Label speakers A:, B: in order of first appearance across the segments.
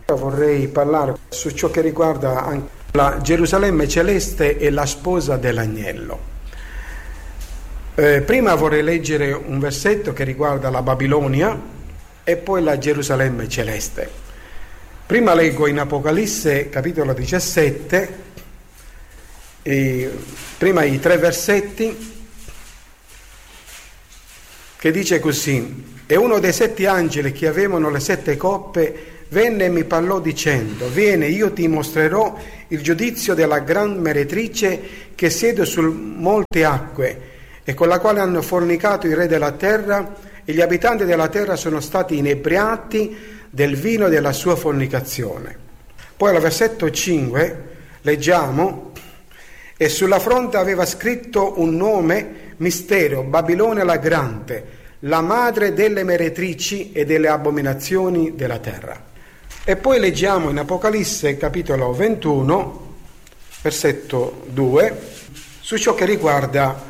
A: Vorrei parlare su ciò che riguarda anche la Gerusalemme celeste e la sposa dell'agnello. Prima vorrei leggere un versetto che riguarda la Babilonia e poi la Gerusalemme celeste. Prima leggo in Apocalisse capitolo 17, prima i 3 versetti, che dice così: e uno dei 7 angeli che avevano le 7 coppe venne e mi parlò dicendo: vieni, io ti mostrerò il giudizio della gran meretrice che siede su molte acque e con la quale hanno fornicato i re della terra, e gli abitanti della terra sono stati inebriati del vino della sua fornicazione. Poi al versetto 5 leggiamo: e sulla fronte aveva scritto un nome, mistero, Babilonia la grande, la madre delle meretrici e delle abominazioni della terra. E poi leggiamo in Apocalisse capitolo 21, versetto 2, su ciò che riguarda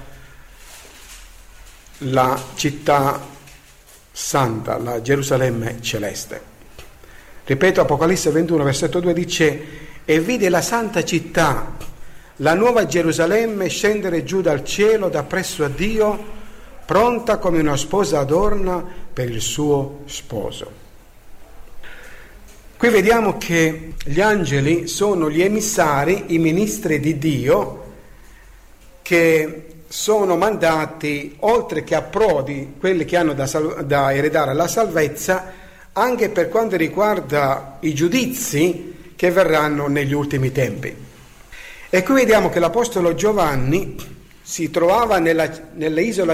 A: la città santa, la Gerusalemme celeste. Ripeto, Apocalisse 21, versetto 2 dice: e vide la santa città, la nuova Gerusalemme, scendere giù dal cielo da presso a Dio, pronta come una sposa adorna per il suo sposo. Qui vediamo che gli angeli sono gli emissari, i ministri di Dio, che sono mandati, oltre che a prodi, quelli che hanno da eredare la salvezza, anche per quanto riguarda i giudizi che verranno negli ultimi tempi. E qui vediamo che l'Apostolo Giovanni si trovava nell'isola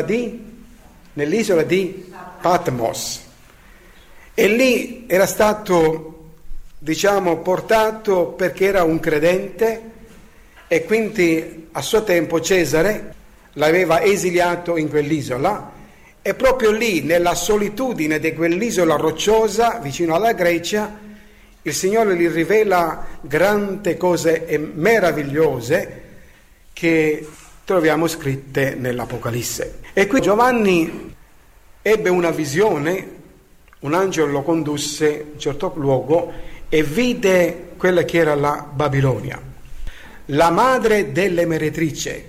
A: di Patmos, e lì era stato, portato perché era un credente, e quindi a suo tempo Cesare l'aveva esiliato in quell'isola, e proprio lì, nella solitudine di quell'isola rocciosa vicino alla Grecia, il Signore gli rivela grandi cose meravigliose che troviamo scritte nell'Apocalisse. E qui Giovanni ebbe una visione, un angelo lo condusse in un certo luogo e vide quella che era la Babilonia, la madre delle meretrici.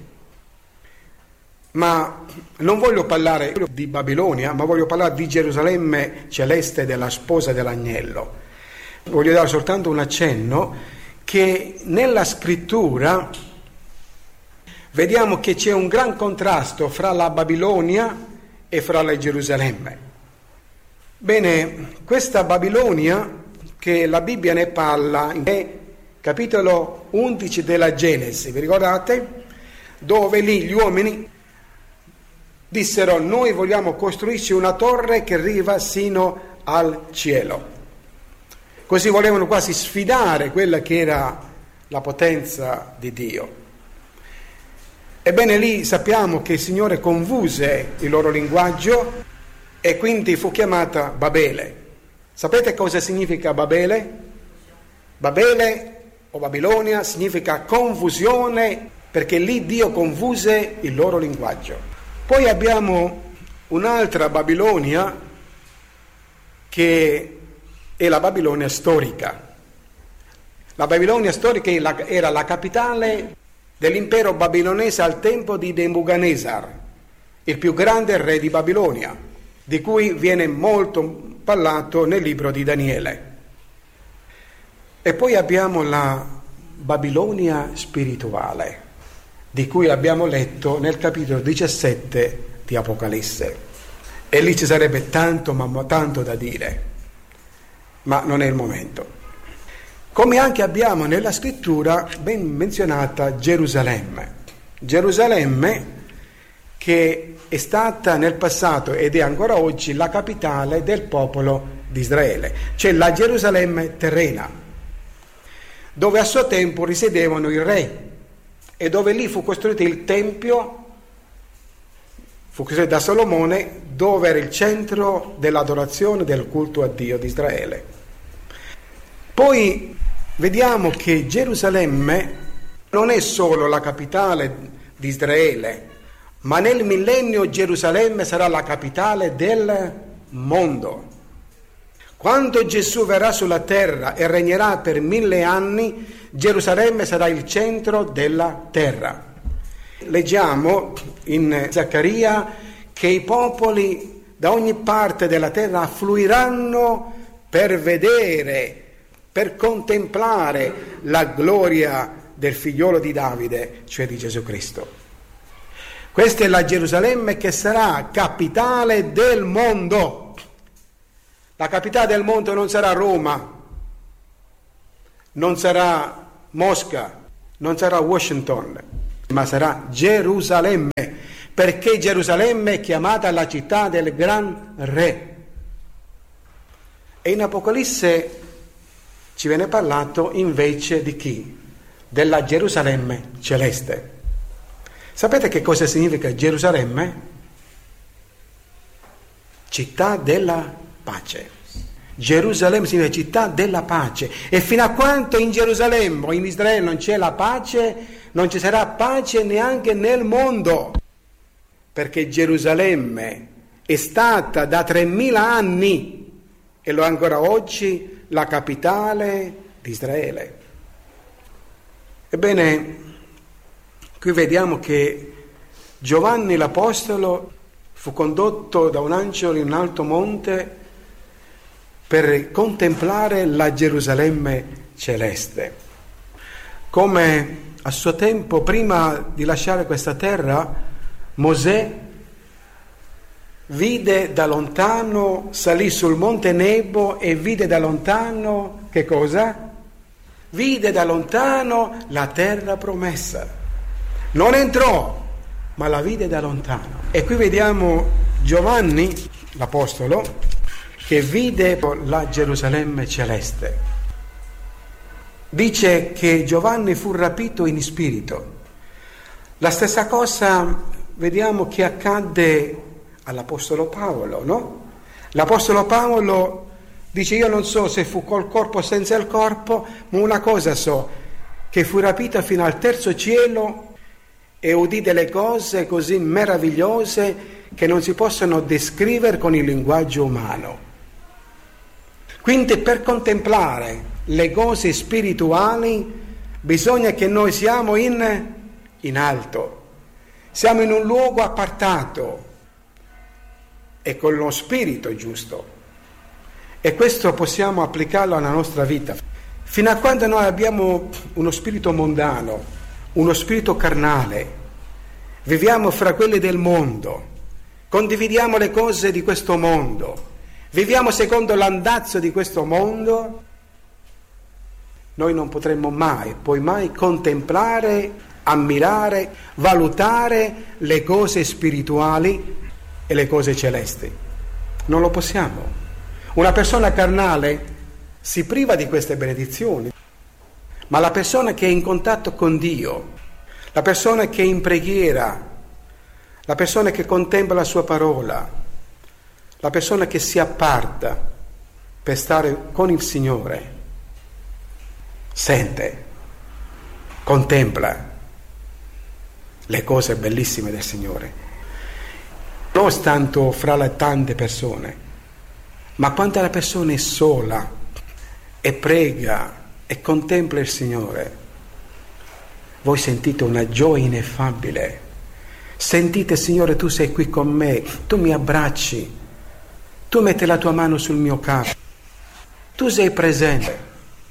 A: Ma non voglio parlare di Babilonia, ma voglio parlare di Gerusalemme celeste, della sposa dell'agnello. Voglio dare soltanto un accenno che nella scrittura vediamo che c'è un gran contrasto fra la Babilonia e fra la Gerusalemme. Bene, questa Babilonia, che la Bibbia ne parla in capitolo 11 della Genesi, vi ricordate? Dove lì gli uomini dissero: noi vogliamo costruirci una torre che arriva sino al cielo. Così volevano quasi sfidare quella che era la potenza di Dio. Ebbene, lì sappiamo che il Signore confuse il loro linguaggio e quindi fu chiamata Babele. Sapete cosa significa Babele? Babele o Babilonia significa confusione, perché lì Dio confuse il loro linguaggio. Poi abbiamo un'altra Babilonia che è la Babilonia storica. La Babilonia storica era la capitale dell'impero babilonese al tempo di Nebuchadnezzar, il più grande re di Babilonia, di cui viene molto parlato nel libro di Daniele. E poi abbiamo la Babilonia spirituale, di cui abbiamo letto nel capitolo 17 di Apocalisse. E lì ci sarebbe tanto, ma tanto da dire, ma non è il momento. Come anche abbiamo nella scrittura ben menzionata Gerusalemme. Gerusalemme che è stata nel passato ed è ancora oggi la capitale del popolo di Israele. C'è la Gerusalemme terrena, dove a suo tempo risiedevano i re e dove lì fu costruito il Tempio, fu costruito da Salomone, dove era il centro dell'adorazione, del culto a Dio di Israele. Poi vediamo che Gerusalemme non è solo la capitale di Israele, ma nel millennio Gerusalemme sarà la capitale del mondo. Quando Gesù verrà sulla terra e regnerà per 1000 anni, Gerusalemme sarà il centro della terra. Leggiamo in Zaccaria che i popoli da ogni parte della terra affluiranno per vedere, per contemplare la gloria del figliolo di Davide, cioè di Gesù Cristo. Questa è la Gerusalemme che sarà capitale del mondo. La capitale del mondo non sarà Roma, non sarà Mosca, non sarà Washington, ma sarà Gerusalemme, perché Gerusalemme è chiamata la città del gran re. E in Apocalisse ci viene parlato invece di chi? Della Gerusalemme celeste. Sapete che cosa significa Gerusalemme? Città della pace. Gerusalemme significa città della pace. E fino a quando in Gerusalemme o in Israele non c'è la pace, non ci sarà pace neanche nel mondo. Perché Gerusalemme è stata da 3000 anni e lo è ancora oggi la capitale di Israele. Ebbene, qui vediamo che Giovanni l'Apostolo fu condotto da un angelo in un alto monte per contemplare la Gerusalemme celeste. Come a suo tempo, prima di lasciare questa terra, Mosè vide da lontano, salì sul monte Nebo e vide da lontano, che cosa? Vide da lontano la terra promessa. Non entrò, ma la vide da lontano. E qui vediamo Giovanni, l'Apostolo, che vide la Gerusalemme celeste. Dice che Giovanni fu rapito in spirito. La stessa cosa vediamo che accadde all'Apostolo Paolo, no? L'Apostolo Paolo dice: io non so se fu col corpo o senza il corpo, ma una cosa so, che fu rapito fino al terzo cielo e udì delle cose così meravigliose che non si possono descrivere con il linguaggio umano. Quindi per contemplare le cose spirituali bisogna che noi siamo in alto, siamo in un luogo appartato e con lo spirito giusto. E questo possiamo applicarlo alla nostra vita. Fino a quando noi abbiamo uno spirito mondano, uno spirito carnale, viviamo fra quelli del mondo, condividiamo le cose di questo mondo, viviamo secondo l'andazzo di questo mondo, noi non potremmo poi mai contemplare, ammirare, valutare le cose spirituali e le cose celesti. Non lo possiamo. Una persona carnale si priva di queste benedizioni, ma la persona che è in contatto con Dio, la persona che è in preghiera, la persona che contempla la sua parola, la persona che si apparta per stare con il Signore, sente, contempla le cose bellissime del Signore. Non tanto fra le tante persone, ma quando la persona è sola e prega e contempla il Signore, voi sentite una gioia ineffabile. Sentite: Signore, tu sei qui con me, tu mi abbracci, tu metti la tua mano sul mio capo, tu sei presente.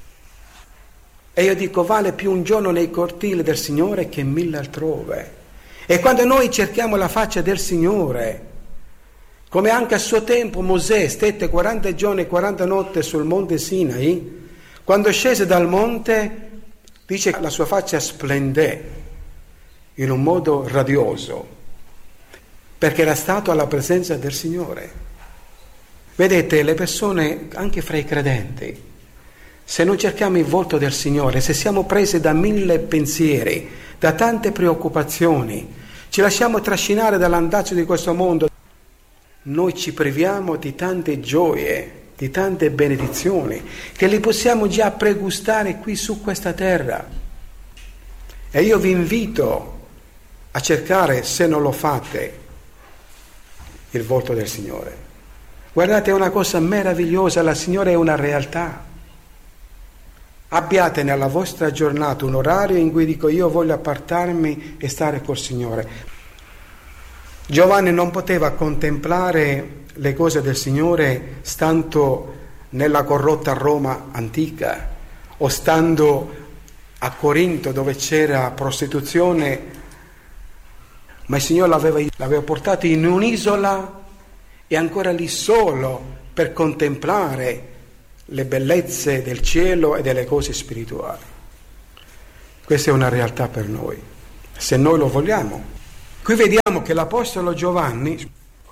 A: E io dico: vale più un giorno nei cortili del Signore che 1000 altrove. E quando noi cerchiamo la faccia del Signore, come anche a suo tempo Mosè stette 40 giorni e 40 notti sul monte Sinai, quando scese dal monte, dice che la sua faccia splendé in un modo radioso, perché era stato alla presenza del Signore. Vedete, le persone, anche fra i credenti, se non cerchiamo il volto del Signore, se siamo presi da 1000 pensieri, da tante preoccupazioni, ci lasciamo trascinare dall'andazzo di questo mondo, noi ci priviamo di tante gioie, di tante benedizioni che li possiamo già pregustare qui su questa terra. E io vi invito a cercare, se non lo fate, il volto del Signore. Guardate, è una cosa meravigliosa, la Signore è una realtà. Abbiate nella vostra giornata un orario in cui dico io voglio appartarmi e stare col Signore. Giovanni non poteva contemplare le cose del Signore stando nella corrotta Roma antica o stando a Corinto dove c'era prostituzione, ma il Signore l'aveva portato in un'isola e ancora lì solo per contemplare le bellezze del cielo e delle cose spirituali. Questa è una realtà per noi, se noi lo vogliamo. Qui vediamo che l'Apostolo Giovanni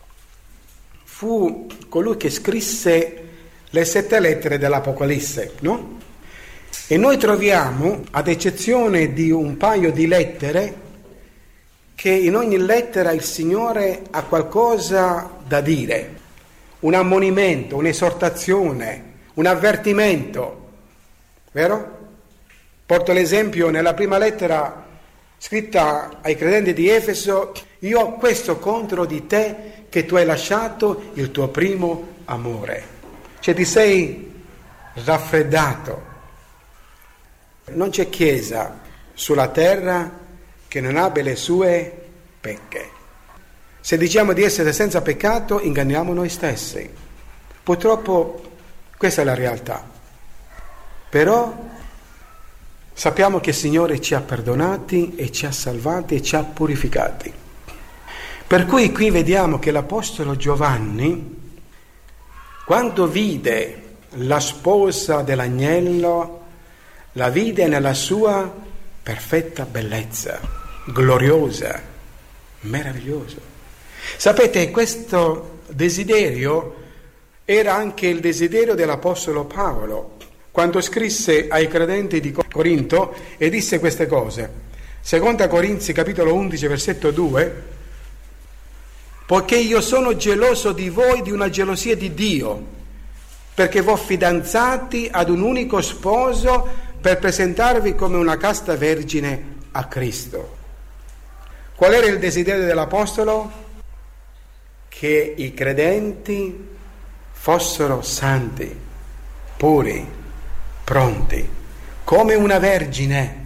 A: fu colui che scrisse le 7 lettere dell'Apocalisse, no? E noi troviamo, ad eccezione di un paio di lettere, che in ogni lettera il Signore ha qualcosa da dire, un ammonimento, un'esortazione, un avvertimento, vero? Porto l'esempio nella prima lettera scritta ai credenti di Efeso: io ho questo contro di te, che tu hai lasciato il tuo primo amore. Cioè ti sei raffreddato. Non c'è chiesa sulla terra che non abbia le sue pecche. Se diciamo di essere senza peccato, inganniamo noi stessi. Purtroppo questa è la realtà. Però sappiamo che il Signore ci ha perdonati e ci ha salvati e ci ha purificati. Per cui qui vediamo che l'Apostolo Giovanni, quando vide la sposa dell'agnello, la vide nella sua perfetta bellezza, gloriosa, meravigliosa. Sapete, questo desiderio era anche il desiderio dell'Apostolo Paolo, quando scrisse ai credenti di Corinto e disse queste cose. Seconda Corinzi, capitolo 11, versetto 2: poiché io sono geloso di voi di una gelosia di Dio, perché vo fidanzati ad un unico sposo per presentarvi come una casta vergine a Cristo. Qual era il desiderio dell'Apostolo? Che i credenti fossero santi, puri, pronti, come una vergine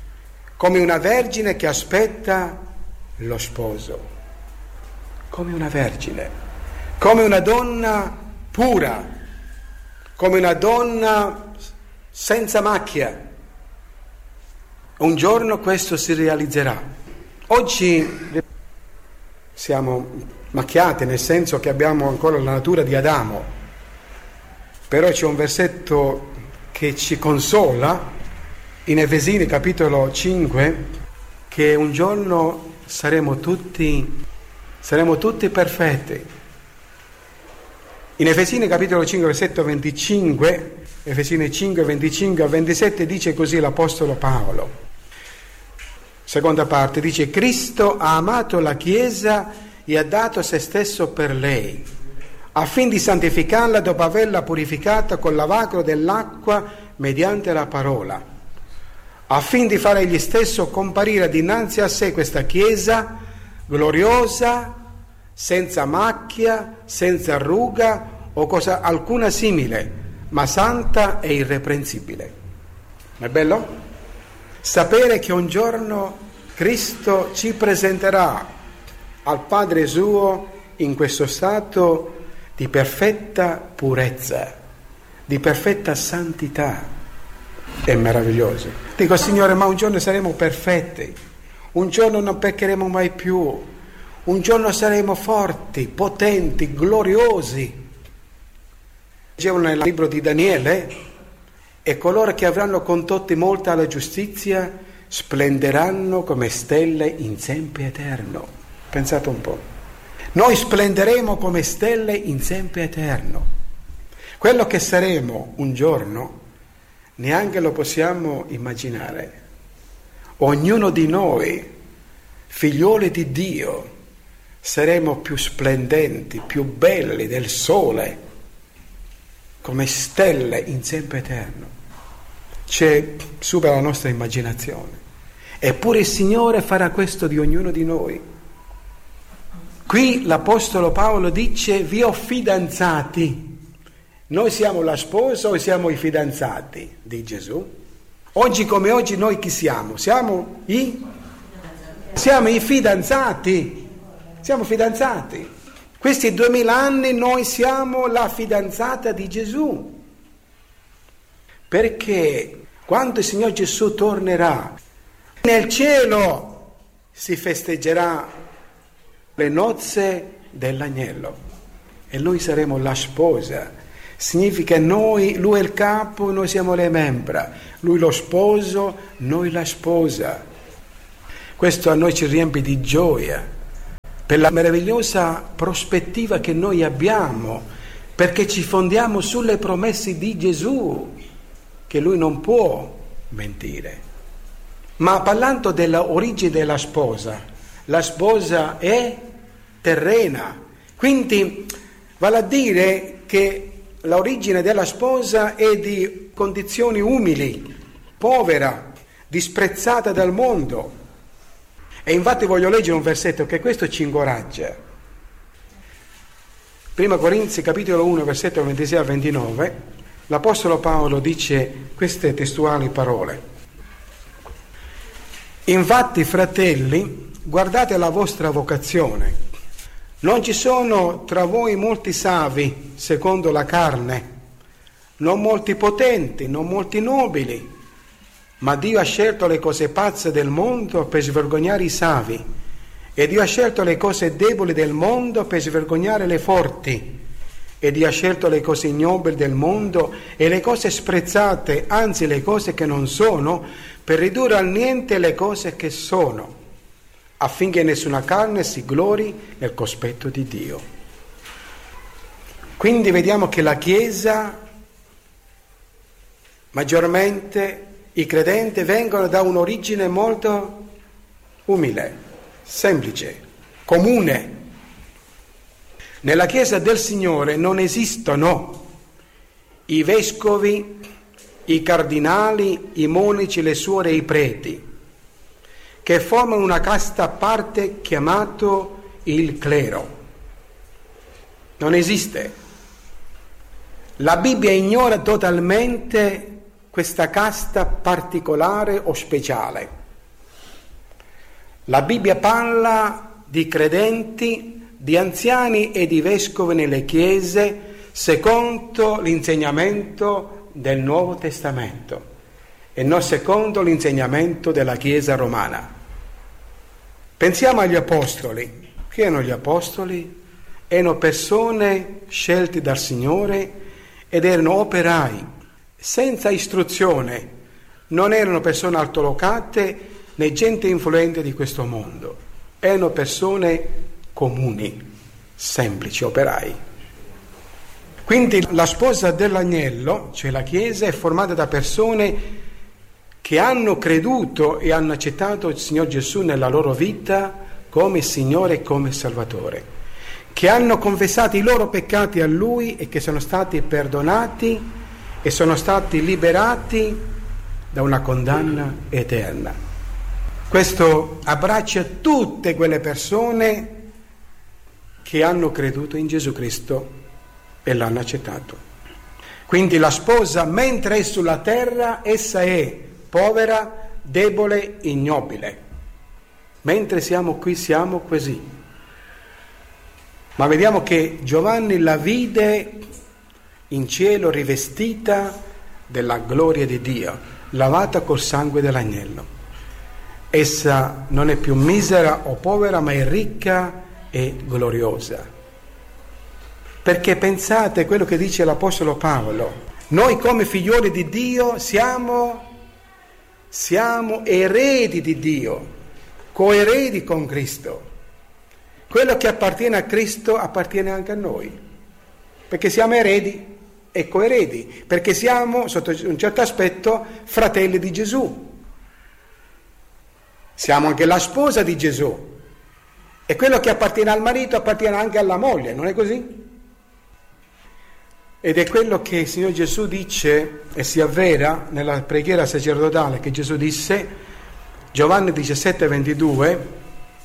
A: che aspetta lo sposo, come una vergine, come una donna pura, come una donna senza macchia. Un giorno questo si realizzerà. Oggi siamo macchiati, nel senso che abbiamo ancora la natura di Adamo, però c'è un versetto che ci consola in Efesini capitolo 5, che un giorno saremo tutti perfetti. In Efesini capitolo 5 versetto 25, Efesini 5 25 a 27 dice così l'Apostolo Paolo. Seconda parte dice: Cristo ha amato la Chiesa e ha dato se stesso per lei, affin di santificarla dopo averla purificata col lavacro dell'acqua mediante la parola, affin di fare egli stesso comparire dinanzi a sé questa Chiesa gloriosa, senza macchia, senza ruga o cosa alcuna simile, ma santa e irreprensibile. È bello? Sapere che un giorno Cristo ci presenterà al Padre suo in questo stato di perfetta purezza, di perfetta santità. È meraviglioso. Dico: Signore, ma un giorno saremo perfetti, un giorno non peccheremo mai più, un giorno saremo forti, potenti, gloriosi. Dicevano nel libro di Daniele: e coloro che avranno condotti molta alla giustizia splenderanno come stelle in sempre eterno. Pensate un po'. Noi splenderemo come stelle in sempre eterno. Quello che saremo un giorno neanche lo possiamo immaginare. Ognuno di noi, figlioli di Dio, saremo più splendenti, più belli del sole, come stelle in sempre eterno. Supera la nostra immaginazione. Eppure il Signore farà questo di ognuno di noi. Qui l'Apostolo Paolo dice: vi ho fidanzati. Noi siamo la sposa o siamo i fidanzati di Gesù? Oggi come oggi noi chi siamo? Siamo i fidanzati. Siamo fidanzati. Questi 2000 anni noi siamo la fidanzata di Gesù. Perché quando il Signore Gesù tornerà, nel cielo si festeggerà le nozze dell'agnello e noi saremo la sposa. Significa lui è il capo, noi siamo le membra, lui lo sposo, noi la sposa. Questo a noi ci riempie di gioia per la meravigliosa prospettiva che noi abbiamo, perché ci fondiamo sulle promesse di Gesù, che lui non può mentire. Ma parlando dell'origine della sposa, la sposa è terrena, quindi vale a dire che l'origine della sposa è di condizioni umili, povera, disprezzata dal mondo. E infatti voglio leggere un versetto che questo ci incoraggia. 1 Corinzi capitolo 1 versetto 26 al 29, l'Apostolo Paolo dice queste testuali parole: infatti, fratelli, guardate la vostra vocazione. Non ci sono tra voi molti savi, secondo la carne, non molti potenti, non molti nobili, ma Dio ha scelto le cose pazze del mondo per svergognare i savi, e Dio ha scelto le cose deboli del mondo per svergognare le forti, e Dio ha scelto le cose ignobili del mondo e le cose sprezzate, anzi le cose che non sono, per ridurre al niente le cose che sono, affinché nessuna carne si glori nel cospetto di Dio. Quindi vediamo che la Chiesa, maggiormente i credenti, vengono da un'origine molto umile, semplice, comune. Nella Chiesa del Signore non esistono i vescovi, i cardinali, i monaci, le suore e i preti, che formano una casta a parte chiamato il clero. Non esiste. La Bibbia ignora totalmente questa casta particolare o speciale. La Bibbia parla di credenti, di anziani e di vescovi nelle chiese secondo l'insegnamento del Nuovo Testamento e non secondo l'insegnamento della Chiesa romana. Pensiamo agli apostoli. Chi erano gli apostoli? Erano persone scelte dal Signore ed erano operai, senza istruzione. Non erano persone altolocate né gente influente di questo mondo. Erano persone comuni, semplici, operai. Quindi la sposa dell'agnello, cioè la Chiesa, è formata da persone che hanno creduto e hanno accettato il Signor Gesù nella loro vita come Signore e come Salvatore, che hanno confessato i loro peccati a Lui e che sono stati perdonati e sono stati liberati da una condanna eterna. Questo abbraccia tutte quelle persone che hanno creduto in Gesù Cristo e l'hanno accettato. Quindi la sposa, mentre è sulla terra, essa è povera, debole, ignobile. Mentre siamo qui siamo così. Ma vediamo che Giovanni la vide in cielo rivestita della gloria di Dio, lavata col sangue dell'agnello. Essa non è più misera o povera, ma è ricca e gloriosa. Perché pensate quello che dice l'Apostolo Paolo: noi come figlioli di Dio siamo eredi di Dio, coeredi con Cristo. Quello che appartiene a Cristo appartiene anche a noi, perché siamo eredi e coeredi, perché siamo, sotto un certo aspetto, fratelli di Gesù. Siamo anche la sposa di Gesù, e quello che appartiene al marito appartiene anche alla moglie, non è così? Ed è quello che il Signore Gesù dice e si avvera nella preghiera sacerdotale che Gesù disse, Giovanni 17,22,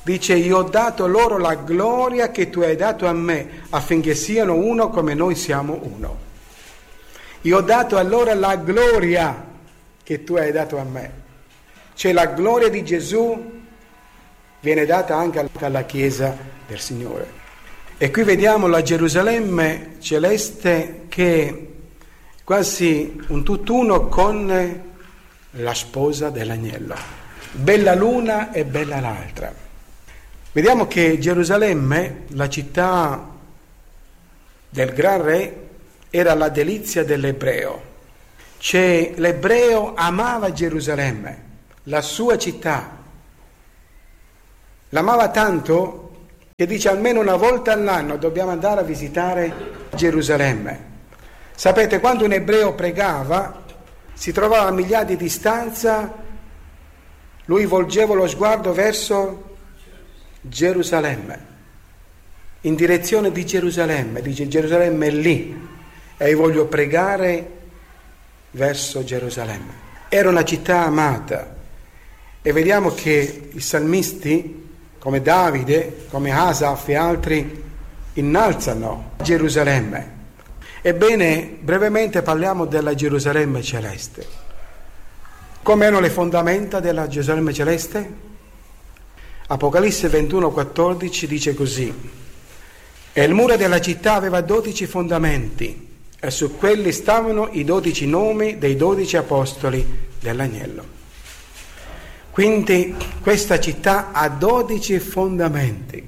A: Dice: io ho dato loro la gloria che tu hai dato a me, affinché siano uno come noi siamo uno. Io ho dato a loro la gloria che tu hai dato a me. Cioè la gloria di Gesù viene data anche alla Chiesa del Signore. E qui vediamo la Gerusalemme celeste che è quasi un tutt'uno con la sposa dell'agnello. Bella l'una e bella l'altra. Vediamo che Gerusalemme, la città del Gran Re, era la delizia dell'ebreo. Cioè l'ebreo amava Gerusalemme, la sua città. L'amava tanto che dice almeno una volta all'anno dobbiamo andare a visitare Gerusalemme. Sapete, quando un ebreo pregava, si trovava a migliaia di distanza, lui volgeva lo sguardo verso Gerusalemme, in direzione di Gerusalemme. Dice: Gerusalemme è lì e io voglio pregare verso Gerusalemme. Era una città amata, e vediamo che i salmisti come Davide, come Asaf e altri innalzano Gerusalemme. Ebbene, brevemente parliamo della Gerusalemme celeste. Come erano le fondamenta della Gerusalemme celeste? Apocalisse 21,14 dice così: e il muro della città aveva 12 fondamenti, e su quelli stavano i 12 nomi dei 12 apostoli dell'agnello. Quindi questa città ha 12 fondamenti.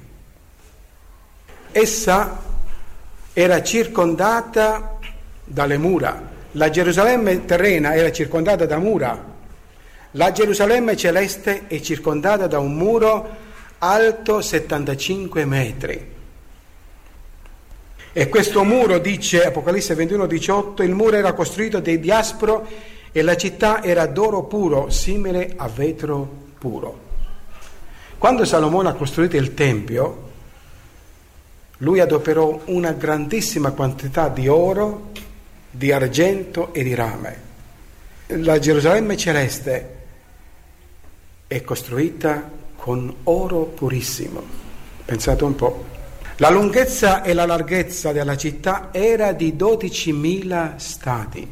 A: Essa era circondata dalle mura. La Gerusalemme terrena era circondata da mura. La Gerusalemme celeste è circondata da un muro alto 75 metri. E questo muro, dice Apocalisse 21,18, il muro era costruito di diaspro e la città era d'oro puro, simile a vetro puro. Quando Salomone ha costruito il Tempio, lui adoperò una grandissima quantità di oro, di argento e di rame. La Gerusalemme celeste è costruita con oro purissimo. Pensate un po'. La lunghezza e la larghezza della città era di 12.000 stadi.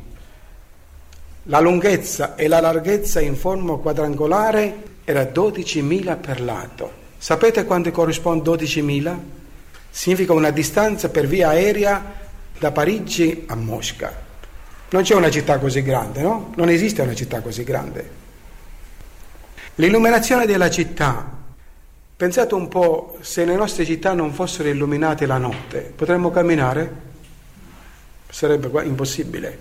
A: La lunghezza e la larghezza in forma quadrangolare era 12.000 per lato. Sapete quanto corrisponde 12.000? Significa una distanza per via aerea da Parigi a Mosca. Non c'è una città così grande, no? Non esiste una città così grande. L'illuminazione della città. Pensate un po', se le nostre città non fossero illuminate la notte, potremmo camminare? Sarebbe impossibile,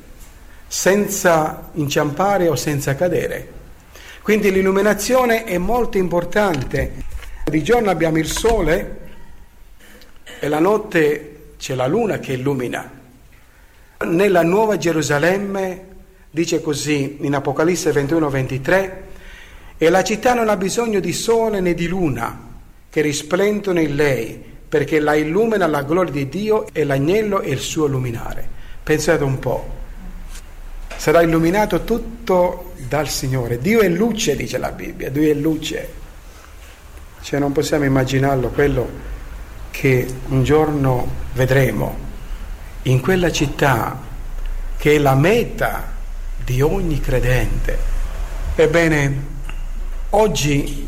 A: senza inciampare o senza cadere. Quindi l'illuminazione è molto importante. Di giorno abbiamo il sole e la notte c'è la luna che illumina. Nella Nuova Gerusalemme dice così in Apocalisse 21,23: e la città non ha bisogno di sole né di luna che risplendono in lei, perché la illumina la gloria di Dio e l'agnello è il suo luminare. Pensate un po', sarà illuminato tutto dal Signore. Dio è luce, dice la Bibbia, Dio è luce. Cioè non possiamo immaginarlo quello che un giorno vedremo in quella città che è la meta di ogni credente. Ebbene, oggi,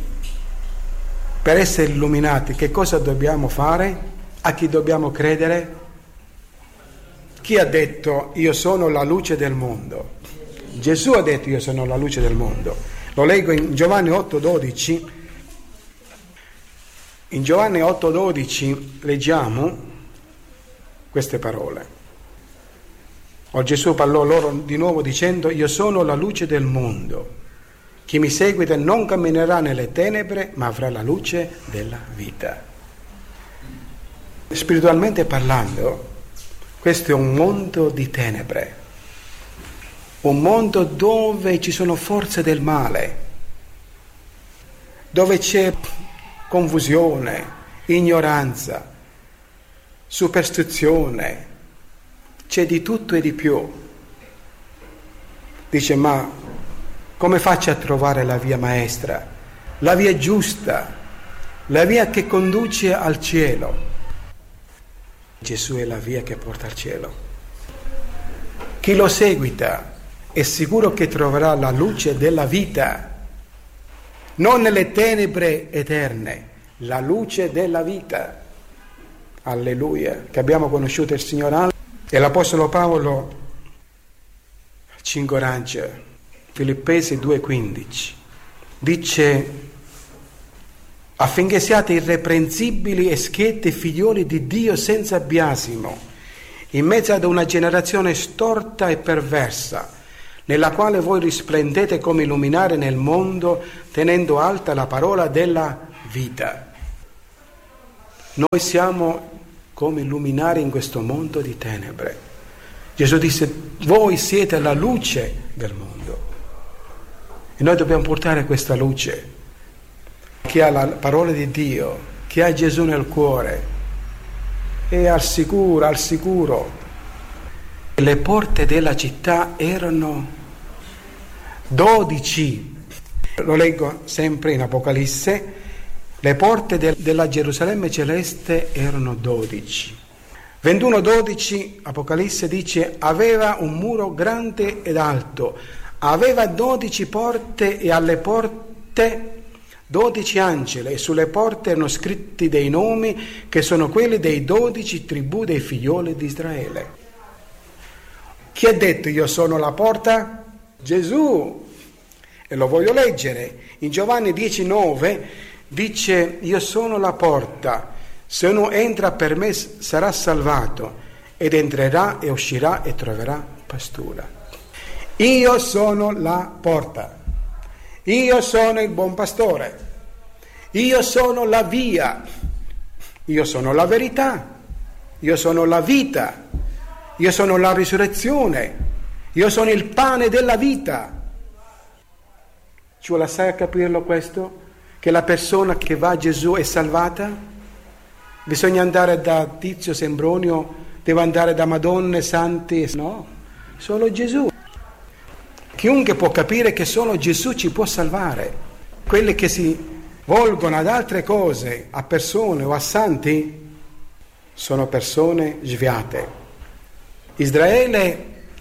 A: per essere illuminati, che cosa dobbiamo fare? A chi dobbiamo credere? Chi ha detto io sono la luce del mondo? Gesù ha detto io sono la luce del mondo. Lo leggo in Giovanni 8,12. In Giovanni 8,12 leggiamo queste parole. Gesù parlò loro di nuovo dicendo: io sono la luce del mondo. Chi mi seguita non camminerà nelle tenebre, ma avrà la luce della vita. Spiritualmente parlando, questo è un mondo di tenebre, un mondo dove ci sono forze del male, dove c'è confusione, ignoranza, superstizione, c'è di tutto e di più. Dice: ma come faccio a trovare la via maestra, la via giusta? la via che conduce al cielo. Gesù è la via che porta al cielo. Chi lo seguita è sicuro che troverà la luce della vita, non nelle tenebre eterne, la luce della vita. Alleluia, che abbiamo conosciuto il Signore. E l'Apostolo Paolo ci incoraggia, Filippesi 2,15, dice: affinché siate irreprensibili e schietti figlioli di Dio senza biasimo, in mezzo ad una generazione storta e perversa, nella quale voi risplendete come luminare nel mondo, tenendo alta la parola della vita. Noi siamo come luminari in questo mondo di tenebre. Gesù disse: voi siete la luce del mondo. E noi dobbiamo portare questa luce. Chi ha la parola di Dio, chi ha Gesù nel cuore, è al sicuro. Le porte della città erano 12. Lo leggo sempre in Apocalisse. Le porte della Gerusalemme celeste erano 12. 21:12, Apocalisse dice: aveva un muro grande ed alto, aveva 12 porte e alle porte 12 angeli, e sulle porte erano scritti dei nomi che sono quelli dei 12 tribù dei figlioli di Israele. Chi ha detto io sono la porta? Gesù. E lo voglio leggere. In Giovanni 10:9 dice: io sono la porta, se uno entra per me sarà salvato, ed entrerà e uscirà e troverà pastura. Io sono la porta. Io sono il buon pastore, io sono la via, io sono la verità, io sono la vita, io sono la risurrezione, io sono il pane della vita. Ci vuole assai a capirlo questo? Che la persona che va a Gesù è salvata? Bisogna andare da Tizio Sembronio, deve andare da Madonne, santi? No, solo Gesù. Chiunque può capire che solo Gesù ci può salvare. Quelli che si volgono ad altre cose, a persone o a santi, sono persone sviate. Israele,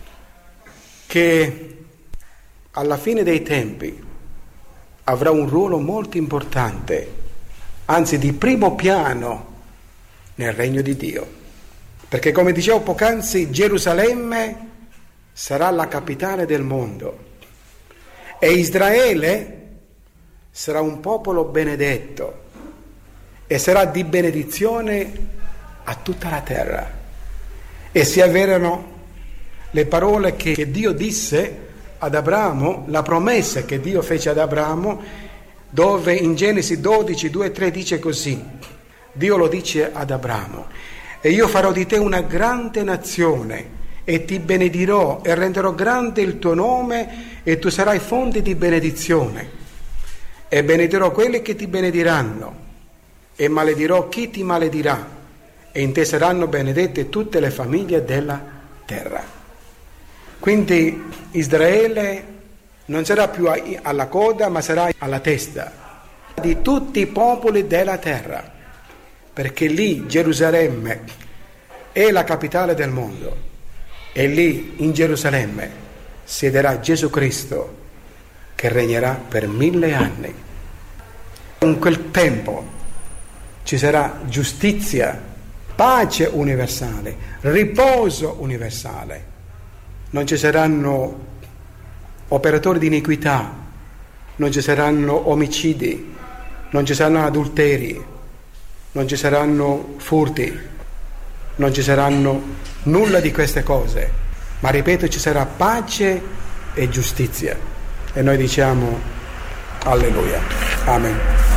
A: che alla fine dei tempi avrà un ruolo molto importante, anzi di primo piano nel regno di Dio. Perché, come dicevo poc'anzi, Gerusalemme sarà la capitale del mondo e Israele sarà un popolo benedetto e sarà di benedizione a tutta la terra. E si avverano le parole che Dio disse ad Abramo, la promessa che Dio fece ad Abramo, dove in Genesi 12, 2 e 3 dice così: Dio lo dice ad Abramo: e io farò di te una grande nazione e ti benedirò e renderò grande il tuo nome e tu sarai fonte di benedizione, e benedirò quelli che ti benediranno e maledirò chi ti maledirà, e in te saranno benedette tutte le famiglie della terra. Quindi Israele non sarà più alla coda, ma sarà alla testa di tutti i popoli della terra, perché lì Gerusalemme è la capitale del mondo. E lì in Gerusalemme siederà Gesù Cristo, che regnerà per 1000 anni. In quel tempo ci sarà giustizia, pace universale, riposo universale. Non ci saranno operatori di iniquità, non ci saranno omicidi, non ci saranno adulteri, non ci saranno furti, non ci saranno nulla di queste cose, ma ripeto, ci sarà pace e giustizia. E noi diciamo alleluia. Amen.